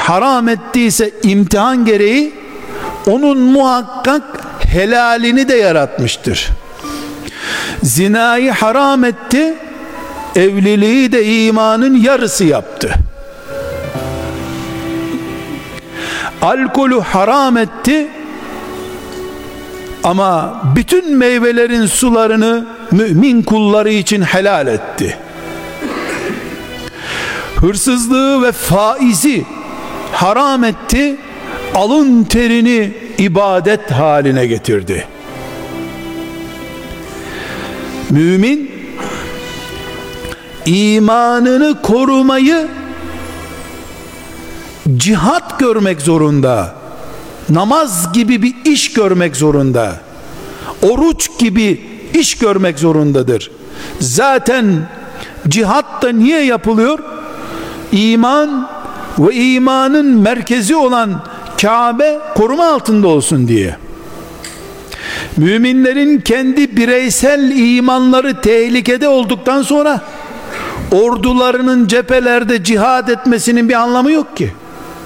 haram ettiyse imtihan gereği onun muhakkak helalini de yaratmıştır. Zinayı haram etti, evliliği de imanın yarısı yaptı. Alkolü haram etti ama bütün meyvelerin sularını mümin kulları için helal etti. Hırsızlığı ve faizi haram etti, alın terini ibadet haline getirdi. Mümin imanını korumayı cihat görmek zorunda, namaz gibi bir iş görmek zorunda, oruç gibi iş görmek zorundadır. Zaten cihat da niye yapılıyor? İman ve imanın merkezi olan Kabe koruma altında olsun diye. Müminlerin kendi bireysel imanları tehlikede olduktan sonra ordularının cephelerde cihad etmesinin bir anlamı yok ki.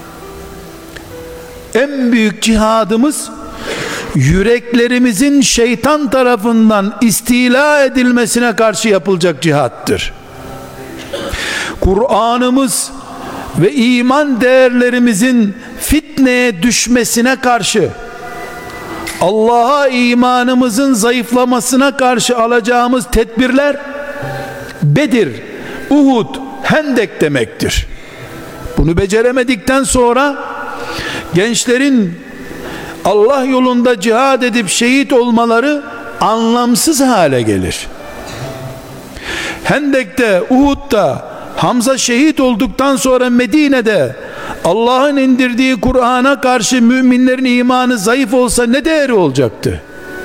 En büyük cihadımız yüreklerimizin şeytan tarafından istila edilmesine karşı yapılacak cihattır. Kur'an'ımız ve iman değerlerimizin fitneye düşmesine karşı, Allah'a imanımızın zayıflamasına karşı alacağımız tedbirler Bedir, Uhud, Hendek demektir. Bunu beceremedikten sonra gençlerin Allah yolunda cihad edip şehit olmaları anlamsız hale gelir. Hendek'te, Uhud'da Hamza şehit olduktan sonra Medine'de Allah'ın indirdiği Kur'an'a karşı müminlerin imanı zayıf olsa ne değeri olacaktı?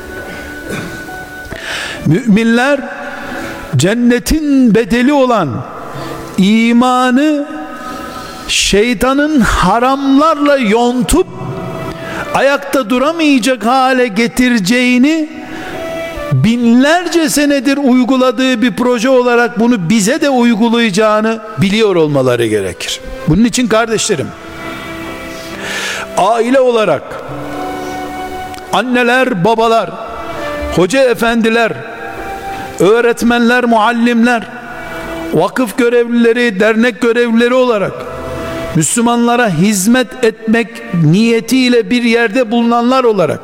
Müminler cennetin bedeli olan imanı şeytanın haramlarla yontup ayakta duramayacak hale getireceğini, binlerce senedir uyguladığı bir proje olarak bunu bize de uygulayacağını biliyor olmaları gerekir. Bunun için kardeşlerim, aile olarak anneler, babalar, hoca efendiler, öğretmenler, muallimler, vakıf görevlileri, dernek görevlileri olarak Müslümanlara hizmet etmek niyetiyle bir yerde bulunanlar olarak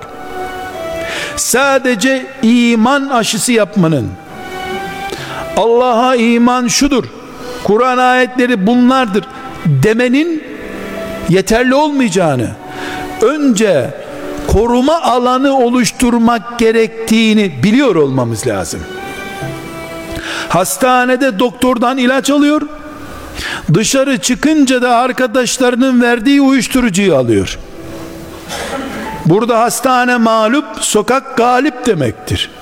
sadece iman aşısı yapmanın, Allah'a iman şudur, Kur'an ayetleri bunlardır demenin yeterli olmayacağını, önce koruma alanı oluşturmak gerektiğini biliyor olmamız lazım. Hastanede doktordan ilaç alıyor, dışarı çıkınca da arkadaşlarının verdiği uyuşturucuyu alıyor. Burada hastane mağlup, sokak galip demektir.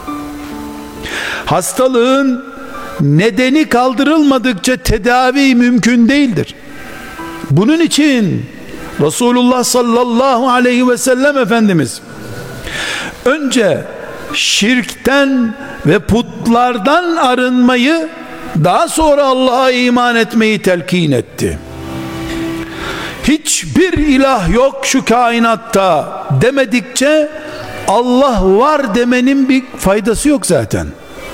Hastalığın nedeni kaldırılmadıkça tedavi mümkün değildir. Bunun için Resulullah sallallahu aleyhi ve sellem Efendimiz önce şirkten ve putlardan arınmayı, daha sonra Allah'a iman etmeyi telkin etti. Hiçbir ilah yok şu kainatta demedikçe Allah var demenin bir faydası yok zaten.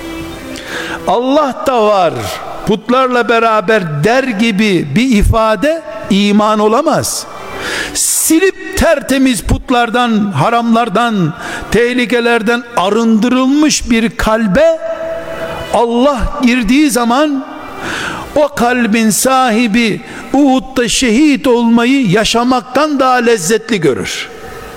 Allah da var, putlarla beraber der gibi bir ifade iman olamaz. Silip tertemiz putlardan, haramlardan, tehlikelerden arındırılmış bir kalbe Allah girdiği zaman o kalbin sahibi Uhud'da şehit olmayı yaşamaktan daha lezzetli görür.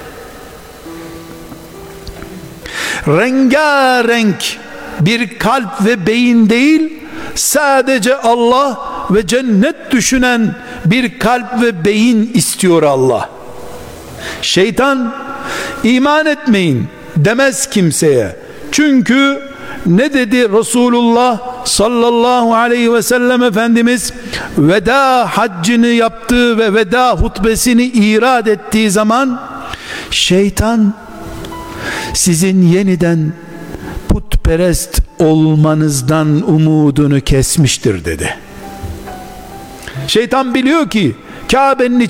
Rengarenk bir kalp ve beyin değil, sadece Allah ve cennet düşünen bir kalp ve beyin istiyor Allah. Şeytan iman etmeyin demez kimseye. Çünkü ne dedi Resulullah sallallahu aleyhi ve sellem Efendimiz veda haccını yaptığı ve veda hutbesini irad ettiği zaman, şeytan sizin yeniden putperest olmanızdan umudunu kesmiştir dedi. Şeytan biliyor ki Kabe'nin